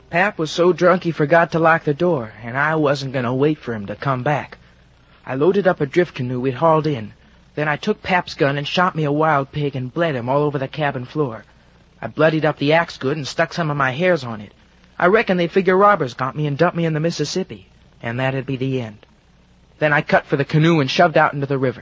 Pap was so drunk he forgot to lock the door, and I wasn't going to wait for him to come back. I loaded up a drift canoe we'd hauled in. Then I took Pap's gun and shot me a wild pig and bled him all over the cabin floor. I bloodied up the axe good and stuck some of my hairs on it. I reckon they'd figure robbers got me and dumped me in the Mississippi, and that'd be the end. Then I cut for the canoe and shoved out into the river.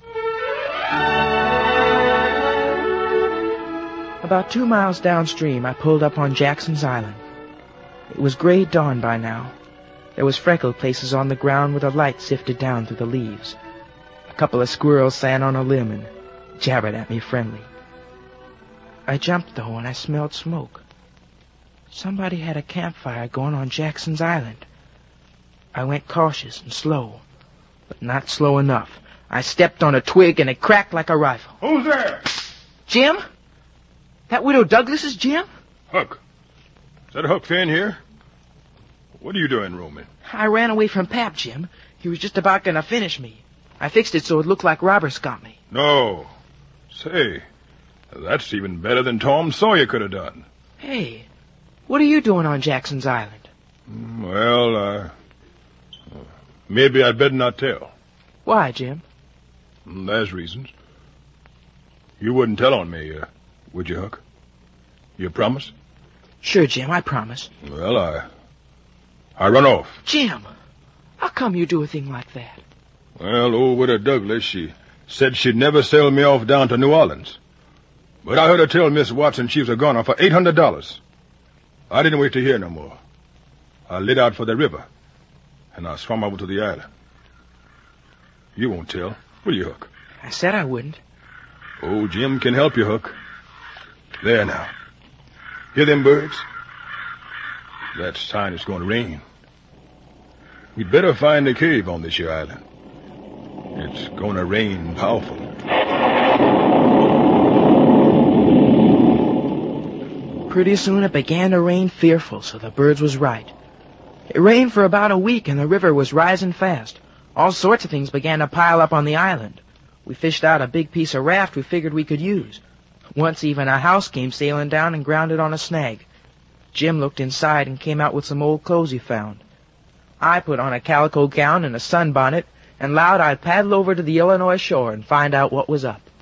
About 2 miles downstream, I pulled up on Jackson's Island. It was gray dawn by now. There was freckled places on the ground where the light sifted down through the leaves. A couple of squirrels sat on a limb and jabbered at me friendly. I jumped, though, and I smelled smoke. Somebody had a campfire going on Jackson's Island. I went cautious and slow, but not slow enough. I stepped on a twig and it cracked like a rifle. Who's there? Jim? That Widow Douglas's Jim? Huck. Is that Huck Finn here? What are you doing, rooming? I ran away from Pap, Jim. He was just about going to finish me. I fixed it so it looked like robbers got me. No. Say, that's even better than Tom Sawyer could have done. Hey, what are you doing on Jackson's Island? Well, maybe I'd better not tell. Why, Jim? There's reasons. You wouldn't tell on me, would you, Huck? You promise? Sure, Jim, I promise. Well, I run off. Jim, how come you do a thing like that? Well, old Widow Douglas, she said she'd never sell me off down to New Orleans. But I heard her tell Miss Watson she was a goner for $800. I didn't wait to hear no more. I lit out for the river, and I swam over to the island. You won't tell, will you, Huck? I said I wouldn't. Oh, Jim can help you, Huck. There now. Hear them birds? That sign it's going to rain. We'd better find a cave on this here island. It's going to rain powerful. Pretty soon it began to rain fearful, so the birds was right. It rained for about a week, and the river was rising fast. All sorts of things began to pile up on the island. We fished out a big piece of raft we figured we could use. Once even a house came sailing down and grounded on a snag. Jim looked inside and came out with some old clothes he found. I put on a calico gown and a sunbonnet, and vowed I'd paddle over to the Illinois shore and find out what was up.